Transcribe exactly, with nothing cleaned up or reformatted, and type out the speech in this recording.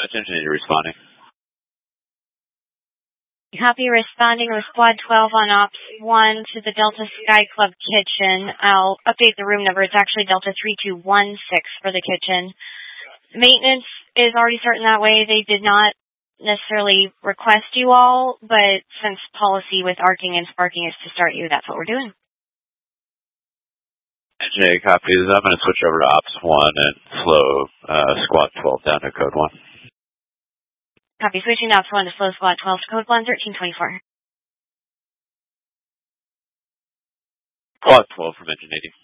Attention, you're responding. Copy, responding with Squad twelve on Ops one to the Delta Sky Club kitchen. I'll update the room number. It's actually Delta three two one six for the kitchen. Maintenance is already starting that way. They did not necessarily request you all, but since policy with arcing and sparking is to start you, that's what we're doing. Jay, copies. I'm going to switch over to Ops one and slow uh, Squad twelve down to Code one. Copy, switching to Ops one to slow Squad twelve to Code one, thirteen twenty-four. Squad twelve from Engine eighty.